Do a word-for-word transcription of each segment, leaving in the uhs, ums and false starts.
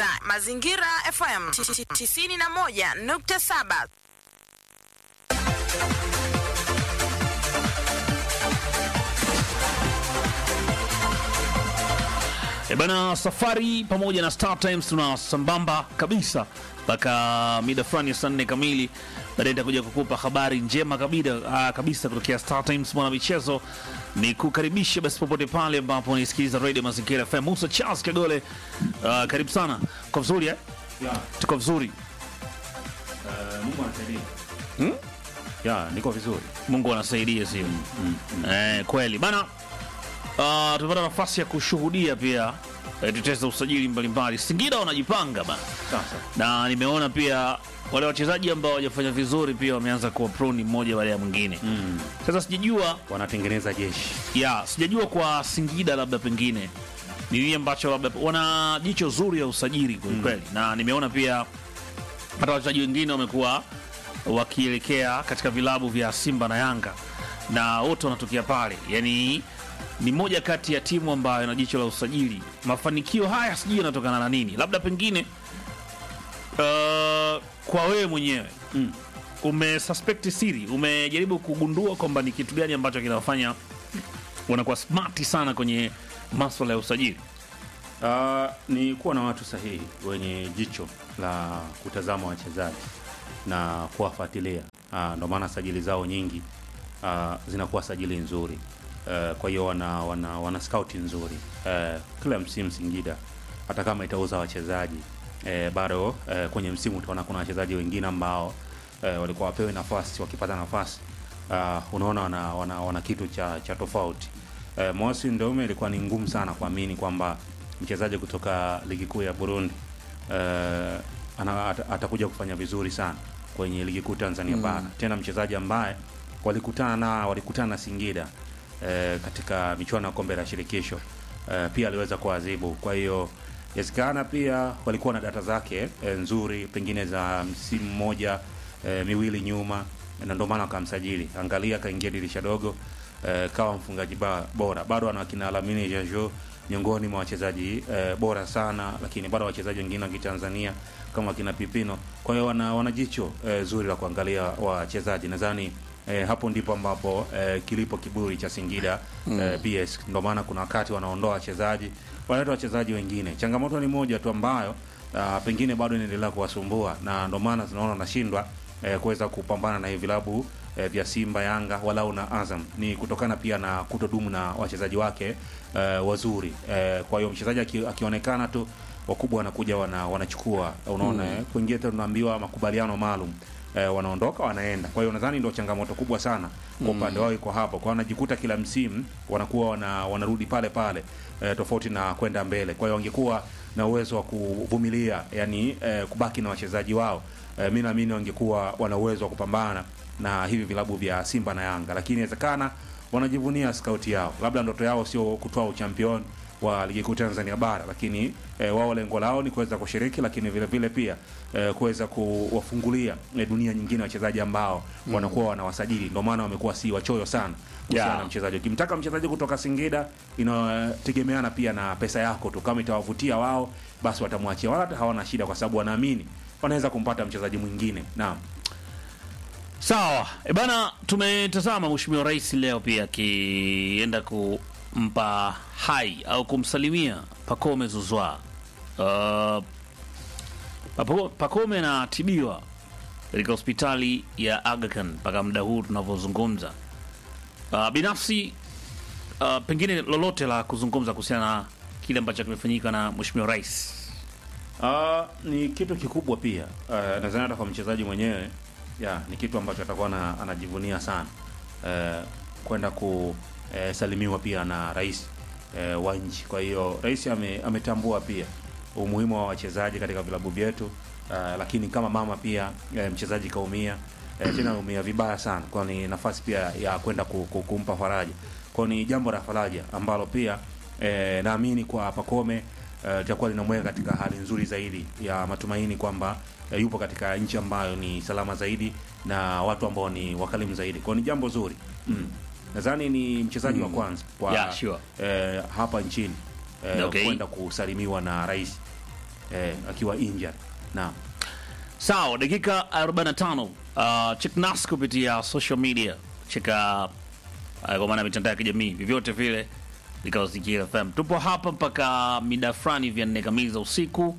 unasikiliza Mazingira F M tisini na moja nukta saba. E bana, safari pamoja na Star Times tuna sambamba kabisa mpaka mida fulani ya saa nne kamili. Baadaye nitakuja kukupa habari njema kabisa, uh, kabisa kutokea Star Times mwana michezo. Ni kukaribisha basi popote pale ambapo unasikiliza Radio Mazingira F M. Musa Charles Kagole, uh, karibu sana. Kwa vizuri eh? Yeah. Tuko vizuri. Uh, Mungu anasaidia. Hmm? Yeah, niko vizuri. Mungu anasaidia sio? Mm, mm. Eh, kweli. Bana, uh, tupata nafasi ya kushuhudia pia eh, teteza usajili mbalimbali. Singida wanajipanga bana. Sasa. Na nimeona pia wale wachezaji ambao hawajafanya vizuri pia wameanza kuwa prone mmoja baada ya mwingine. Mm. Sasa sijajua Wanatengeneza jeshi. ya sijajua kwa Singida labda pengine ni nini ambacho labda wana jicho zuri ya usajili kwa kweli. Mm. Na nimeona pia hata wachezaji wengine wamekuwa wakielekea katika vilabu vya Simba na Yanga na wote wanatokea pale. Yaani ni moja kati ya timu ambayo ina jicho la usajili. Mafanikio haya sijui yanatokana na nini. Labda pengine uh, kwa wewe mwenyewe mm. umesuspect siri, umejaribu kugundua kwamba ni kitu gani ambacho kinawafanya wanakuwa smart sana kwenye masuala ya usajili? Uh, ni kuwa na watu sahihi wenye jicho la kutazama wachezaji na kuwafuatilia. Uh, ndio maana sajili zao nyingi uh, zinakuwa sajili nzuri. Uh, kwa hiyo wana, wana, wana scout nzuri. Uh, kila msimu Singida hata kama itauza wachezaji uh, bado uh, kwenye msimu utaona kuna wachezaji wengine ambao uh, walikuwa wapewe nafasi, wakipata nafasi uh, unaona wana, wana, wana kitu cha, cha tofauti. Uh, Mosi Ndoume ilikuwa ni ngumu sana kuamini kwamba mchezaji kutoka ligi kuu ya Burundi uh, ana, at, atakuja kufanya vizuri sana kwenye ligi kuu Tanzania bara. Mm. Tena mchezaji ambaye walikutana na walikutana na Singida uh, katika michuano ya kombe la shirikisho uh, pia aliweza kuadhibu. Kwa hiyo yasikana pia walikuwa na data zake uh, nzuri pengine za msimu mmoja uh, miwili nyuma, na ndio maana akamsajili. Angalia kaingia dirisha dogo uh, kawa mfungaji bora. Bado ana kina Lamine Jajo miongoni mwa wachezaji eh, bora sana, lakini bado wachezaji wengine wa Kitanzania kama kina Pipino. Kwa hiyo wana, wana jicho eh, zuri la kuangalia wachezaji. Nadhani eh, hapo ndipo ambapo eh, kilipo kiburi cha Singida mm. eh, P S. Ndio maana kuna wakati wanaondoa wachezaji, wanaleta wachezaji wengine. Changamoto ni moja tu ambayo uh, pengine bado inaendelea kuwasumbua, na ndio maana tunaona wanashindwa eh, kuweza kupambana na hivi vilabu eh, vya Simba, Yanga walau na Azam. Ni kutokana pia na kutodumu na wachezaji wake eh, wazuri. Eh, kwa hiyo mchezaji aki, akionekana tu wakubwa wanakuja wana, wanachukua unaona. Mm. Kuingia tu tunaambiwa makubaliano maalum eh, wanaondoka wanaenda. Kwa hiyo nadhani ndio changamoto kubwa sana kwa upande wao iko hapo. Kwa wanajikuta kila msimu wanakuwa wana, wanarudi pale pale eh, tofauti na kwenda mbele. Kwa hiyo wangekuwa na uwezo wa kuvumilia, yani eh, kubaki na wachezaji wao, eh, mimi naamini wangekuwa wana uwezo wa kupambana na hivi vilabu vya Simba na Yanga. Lakini inawezekana wanajivunia scout yao, labda ndoto yao sio kutoa uchampion wa ligi kuu Tanzania bara, lakini eh, wao lengo lao ni kuweza kushiriki, lakini vile vile pia eh, kuweza kuwafungulia eh, dunia nyingine wachezaji ambao mm. wanakuwa wanawasajili. Ndio maana wamekuwa si wachoyo sana kuhusiana yeah. na mchezaji. Ukimtaka mchezaji kutoka Singida inategemeana pia na pesa yako tu. Kama itawavutia wao, basi watamwachia, wala hawana shida, kwa sababu wanaamini wanaweza kumpata mchezaji mwingine. Naam. Sawa. E bana, tumetazama Mheshimiwa Rais leo pia akienda kumpa hai au kumsalimia Pacome Zouzoua. Uh, Pacome anatibiwa katika hospitali ya Aga Khan mpaka muda huu tunavyozungumza. Uh, binafsi uh, pengine lolote la kuzungumza kuhusiana na kile ambacho kimefanyika na Mheshimiwa Rais? Uh, ni kitu kikubwa pia. Uh, nadhani hata kwa mchezaji mwenyewe ya ni kitu ambacho atakuwa na, anajivunia sana uh, kwenda kusalimiwa uh, pia na rais uh, wa nchi. Kwa hiyo rais ame, ametambua pia umuhimu wa wachezaji katika vilabu vyetu, uh, lakini kama mama pia uh, mchezaji kaumia uh, tena umia vibaya sana, kwa ni nafasi pia ya kwenda kumpa faraja. Kwa ni jambo la faraja ambalo pia uh, naamini kwa Pacome litakuwa uh, linamweka katika hali nzuri zaidi ya matumaini kwamba uh, yupo katika nchi ambayo ni salama zaidi na watu ambao ni wakalimu zaidi. Kwa ni jambo zuri. Mm. Nadhani ni mchezaji mm. wa kwanza kwa yeah, sure. eh, hapa nchini eh, okay. kwenda kusalimiwa na rais eh, akiwa injured. Naam. Sawa, dakika arobaini na tano. Uh, check nas kupitia social media. Cheka uh, kwa maana mitandao ya kijamii vyovyote vile likao Zingira F M. Tupo hapa mpaka mida fulani vya nne kamili za usiku.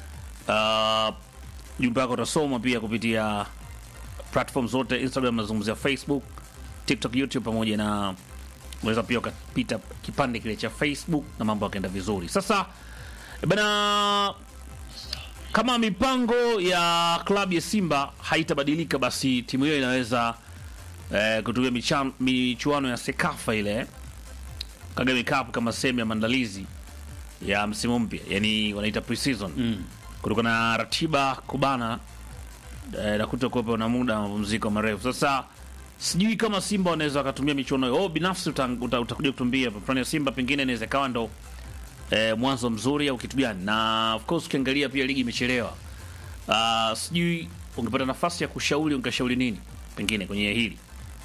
Uh, jumbe yako utasoma pia kupitia platform zote, Instagram, nazungumzia Facebook, TikTok, YouTube, pamoja na unaweza pia ukapita kipande kile cha Facebook na mambo yakaenda vizuri. Sasa bana, kama mipango ya klabu ya Simba haitabadilika, basi timu hiyo inaweza eh, kutumia micha- michuano ya Sekafa ile Kagame Cup kama sehemu ya maandalizi ya msimu mpya, yani wanaita pre-season mm. kutokana na ratiba kubana eh, na kutokuwepo na muda wa mapumziko marefu. Sasa sijui kama Simba wanaweza wakatumia michuano hiyo. Oh, binafsi utakuja uta, uta kutumbia plani ya Simba, pengine inaweza kawa ndo eh, mwanzo mzuri au kitu gani. Na of course ukiangalia pia ligi imechelewa. Uh, sijui ungepata nafasi ya kushauri, ungeshauri nini pengine kwenye hili?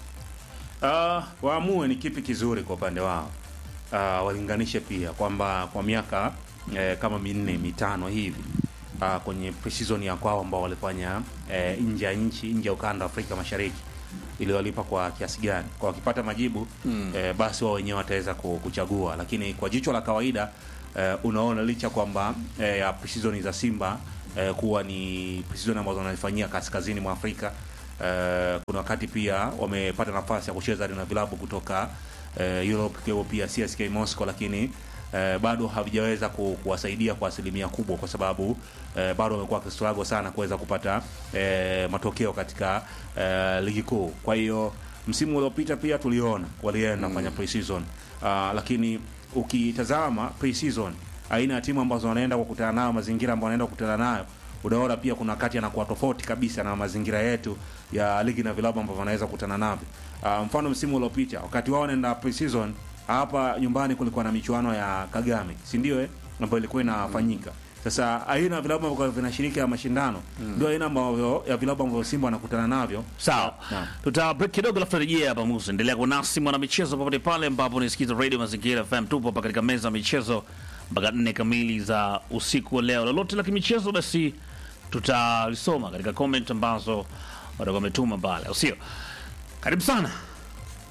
Uh, waamue ni kipi kizuri kwa upande wao. Uh, walinganishe pia kwamba kwa miaka eh, kama minne mitano hivi uh, kwenye pre-season ya kwao ambao walifanya eh, nje ya nchi, nje ya ukanda wa Afrika Mashariki, ili walipa kwa kiasi gani. Kwa wakipata majibu mm. eh, basi wao wenyewe wataweza kuchagua, lakini kwa jicho la kawaida eh, unaona licha kwamba eh, ya pre-season za Simba eh, kuwa ni pre-season ambazo wanafanyia kaskazini mwa Afrika. Uh, kuna wakati pia wamepata nafasi ya kucheza na vilabu kutoka uh, Europe, kwa pia C S K Moscow, lakini uh, bado havijaweza ku, kuwasaidia kwa asilimia kubwa, kwa sababu uh, bado wamekuwa kistruggle sana kuweza kupata uh, matokeo katika uh, ligi kuu. Kwa hiyo msimu uliopita pia tuliona walienda kufanya mm. pre-season uh, lakini ukitazama pre-season aina ya timu ambazo wanaenda kukutana nayo, mazingira ambayo wanaenda kukutana nayo, unaona pia kuna wakati anakuwa tofauti kabisa na mazingira yetu ya ligi na vilabu ambavyo wanaweza kukutana navyo. Uh, mfano msimu uliopita wakati wao wanaenda pre-season hapa nyumbani kulikuwa na michuano ya Kagame, si ndio eh, ambayo ilikuwa inafanyika. Sasa aina ya vilabu ambavyo vinashiriki ya mashindano mm. ndio aina ambavyo ya vilabu ambavyo Simba wanakutana navyo. Sawa. Tuta break kidogo alafu turejea hapa Musa. Endelea kwa nasi mwana michezo popote pale ambapo unasikiza Radio Mazingira F M. Tupo hapa katika meza ya michezo mpaka nne kamili za usiku wa leo. Lolote la kimichezo basi tutalisoma katika comment ambazo watakuwa wametuma pale, usio. Karibu sana.